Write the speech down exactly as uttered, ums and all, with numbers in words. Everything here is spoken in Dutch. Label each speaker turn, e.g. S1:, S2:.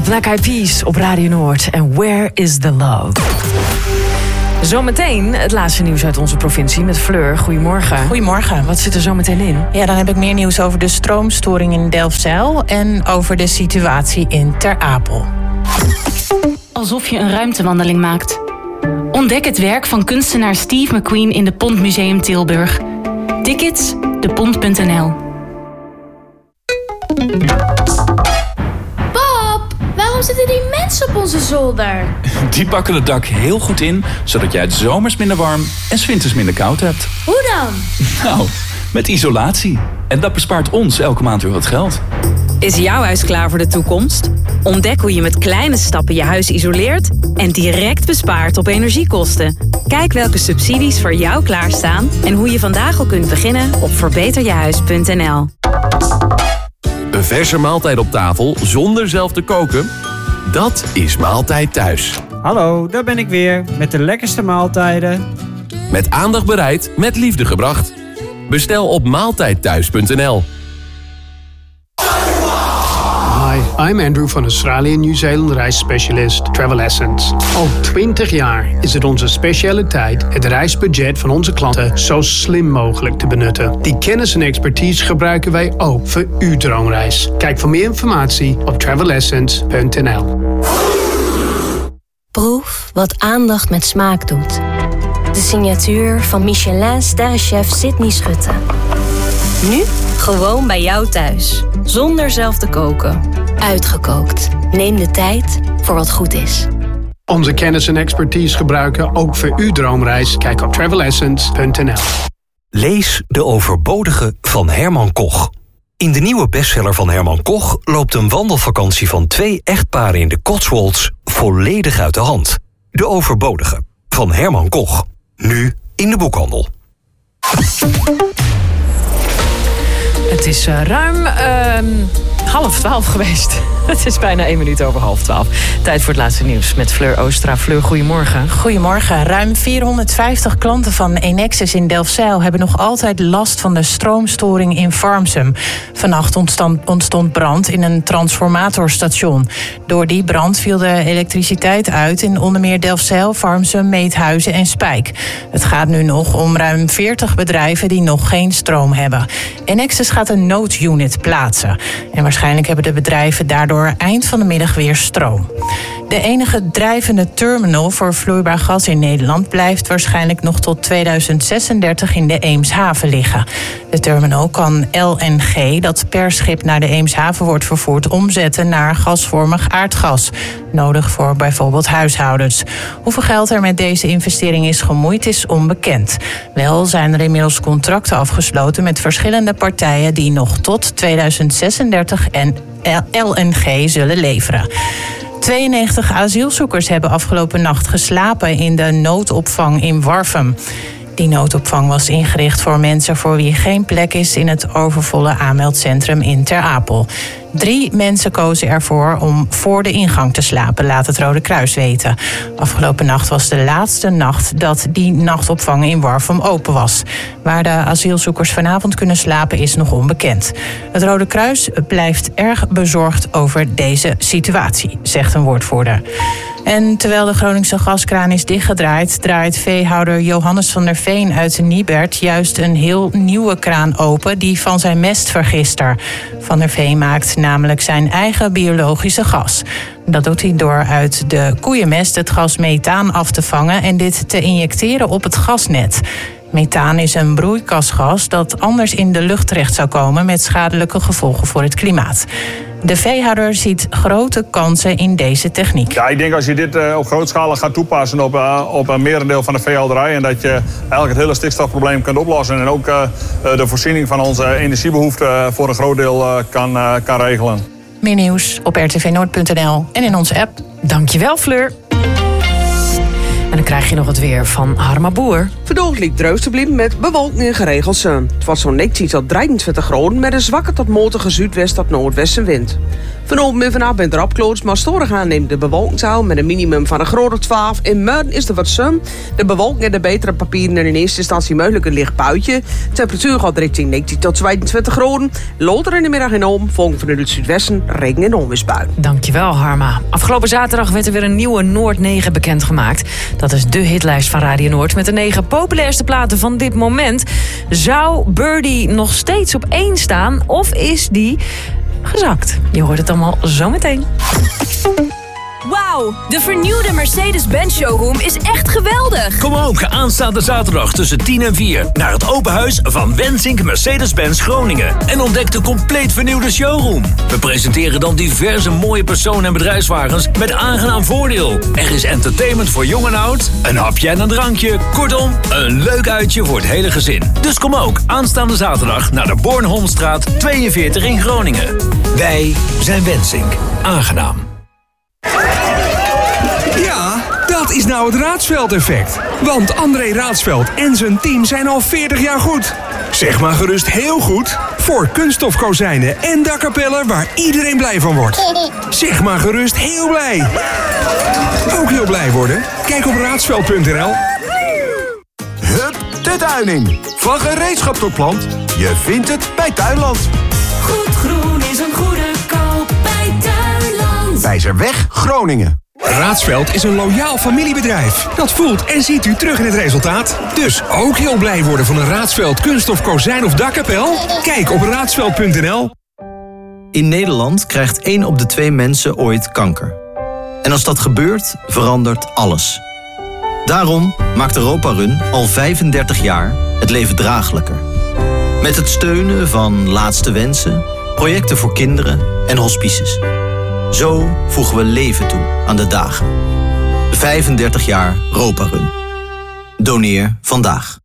S1: Black Eyed Peas op Radio Noord. En Where is the Love? Zometeen het laatste nieuws uit onze provincie met Fleur. Goedemorgen.
S2: Goedemorgen.
S1: Wat zit er zo meteen in?
S2: Ja, dan heb ik meer nieuws over de stroomstoring in Delfzijl en over de situatie in Ter Apel.
S3: Alsof je een ruimtewandeling maakt. Ontdek het werk van kunstenaar Steve McQueen in de Pont Museum Tilburg. Tickets, de pont punt n l.
S4: Pap, waarom zitten die mensen op onze zolder?
S5: Die pakken het dak heel goed in, zodat jij het zomers minder warm en 's winters minder koud hebt.
S4: Hoe dan?
S5: Nou, met isolatie. En dat bespaart ons elke maand weer wat geld.
S6: Is jouw huis klaar voor de toekomst? Ontdek hoe je met kleine stappen je huis isoleert en direct bespaart op energiekosten. Kijk welke subsidies voor jou klaarstaan en hoe je vandaag al kunt beginnen op verbeter je huis punt n l.
S7: Een verse maaltijd op tafel zonder zelf te koken? Dat is Maaltijd Thuis.
S8: Hallo, daar ben ik weer met de lekkerste maaltijden.
S7: Met aandacht bereid, met liefde gebracht. Bestel op maaltijd thuis punt n l.
S9: Hi, I'm Andrew van Australië Nieuw-Zeeland reisspecialist Travel Essence. Al twintig jaar is het onze specialiteit het reisbudget van onze klanten zo slim mogelijk te benutten. Die kennis en expertise gebruiken wij ook voor uw droomreis. Kijk voor meer informatie op travel essence punt n l.
S10: Proef wat aandacht met smaak doet. De signatuur van Michelin-sterrenchef Sydney Schutte. Nu gewoon bij jou thuis. Zonder zelf te koken. Uitgekookt. Neem de tijd voor wat goed is.
S9: Onze kennis en expertise gebruiken ook voor uw droomreis. Kijk op travel essence punt n l.
S11: Lees De Overbodige van Herman Koch. In de nieuwe bestseller van Herman Koch loopt een wandelvakantie van twee echtparen in de Cotswolds volledig uit de hand. De Overbodige van Herman Koch. Nu in de boekhandel.
S1: Het is uh, ruim uh, half twaalf geweest. Het is bijna één minuut over half twaalf. Tijd voor het laatste nieuws met Fleur Oostra. Fleur, goedemorgen.
S2: Goedemorgen. Ruim vierhonderdvijftig klanten van Enexis in Delfzijl hebben nog altijd last van de stroomstoring in Farmsum. Vannacht ontstond, ontstond brand in een transformatorstation. Door die brand viel de elektriciteit uit in onder meer Delfzijl, Farmsum, Meedhuizen en Spijk. Het gaat nu nog om ruim veertig bedrijven die nog geen stroom hebben. Enexis gaat een noodunit plaatsen. En waarschijnlijk hebben de bedrijven daardoor eind van de middag weer stroom. De enige drijvende terminal voor vloeibaar gas in Nederland blijft waarschijnlijk nog tot tweeduizend zesendertig in de Eemshaven liggen. De terminal kan L N G, dat per schip naar de Eemshaven wordt vervoerd, omzetten naar gasvormig aardgas. Nodig voor bijvoorbeeld huishoudens. Hoeveel geld er met deze investering is gemoeid is onbekend. Wel zijn er inmiddels contracten afgesloten met verschillende partijen die nog tot tweeduizend zesendertig en L N G zullen leveren. tweeënnegentig asielzoekers hebben afgelopen nacht geslapen in de noodopvang in Warffum. Die noodopvang was ingericht voor mensen voor wie geen plek is in het overvolle aanmeldcentrum in Ter Apel. Drie mensen kozen ervoor om voor de ingang te slapen, laat het Rode Kruis weten. Afgelopen nacht was de laatste nacht dat die nachtopvang in Warffum open was. Waar de asielzoekers vanavond kunnen slapen is nog onbekend. Het Rode Kruis blijft erg bezorgd over deze situatie, zegt een woordvoerder. En terwijl de Groningse gaskraan is dichtgedraaid, draait veehouder Johannes van der Veen uit Niebert juist een heel nieuwe kraan open die van zijn mest vergist. Van der Veen maakt namelijk zijn eigen biologische gas. Dat doet hij door uit de koeienmest het gas methaan af te vangen en dit te injecteren op het gasnet. Methaan is een broeikasgas dat anders in de lucht terecht zou komen met schadelijke gevolgen voor het klimaat. De veehouder ziet grote kansen in deze techniek.
S12: Ja, ik denk als je dit uh, op grootschalig gaat toepassen op, uh, op een merendeel van de veehouderij en dat je eigenlijk het hele stikstofprobleem kunt oplossen en ook uh, de voorziening van onze energiebehoeften voor een groot deel uh, kan, uh, kan regelen.
S2: Meer nieuws op r t v noord punt n l en in onze app.
S1: Dankjewel, Fleur. En dan krijg je nog het weer van Harma Boer.
S13: Vandaag liep droog te blijven met bewolking en geregeld zon. Het was zo'n nektiet tot drieëntwintig graden met een zwakke tot matige zuidwest tot noordwestenwind. Vanavond en vanaf bent er opkloot, maar storen gaan neemt de bewolkingshouding met een minimum van een graad of twaalf. In Muiden is er wat zon. De bewolking en de betere papieren en in eerste instantie mogelijk een licht buitje. De temperatuur gaat richting negentien tot tweeëntwintig graden. Later in de middag in Oom, volgen vanuit het zuidwesten, regen en onweersbui.
S1: Dankjewel, Harma. Afgelopen zaterdag werd er weer een nieuwe Noord negen bekendgemaakt. Dat is de hitlijst van Radio Noord met de negen populairste platen van dit moment. Zou Birdie nog steeds op één staan of is die gezakt? Je hoort het allemaal zometeen.
S14: Wauw, de vernieuwde Mercedes-Benz showroom is echt geweldig.
S15: Kom ook aanstaande zaterdag tussen tien en vier naar het open huis van Wensink Mercedes-Benz Groningen. En ontdek de compleet vernieuwde showroom. We presenteren dan diverse mooie persoon- en bedrijfswagens met aangenaam voordeel. Er is entertainment voor jong en oud, een hapje en een drankje. Kortom, een leuk uitje voor het hele gezin. Dus kom ook aanstaande zaterdag naar de Bornholmstraat tweeënveertig in Groningen. Wij zijn Wensink. Aangenaam.
S16: Ja, dat is nou het Raadsveld-effect. Want André Raadsveld en zijn team zijn al veertig jaar goed. Zeg maar gerust heel goed voor kunststofkozijnen en dakkapellen waar iedereen blij van wordt. Zeg maar gerust heel blij. Ook heel blij worden? Kijk op raadsveld punt n l.
S17: Hup, de tuining. Van gereedschap tot plant. Je vindt het bij Tuinland.
S14: Goed groen is een goede koop bij Tuinland.
S17: Wijzerweg, Groningen.
S16: Raadsveld is een loyaal familiebedrijf. Dat voelt en ziet u terug in het resultaat. Dus ook heel blij worden van een Raadsveld kunststof kozijn of dakkapel? Kijk op raadsveld punt n l.
S18: In Nederland krijgt één op de twee mensen ooit kanker. En als dat gebeurt, verandert alles. Daarom maakt Europa Run al vijfendertig jaar het leven draaglijker. Met het steunen van Laatste Wensen, projecten voor kinderen en hospices. Zo voegen we leven toe aan de dagen. vijfendertig jaar Europa Run. Doneer vandaag.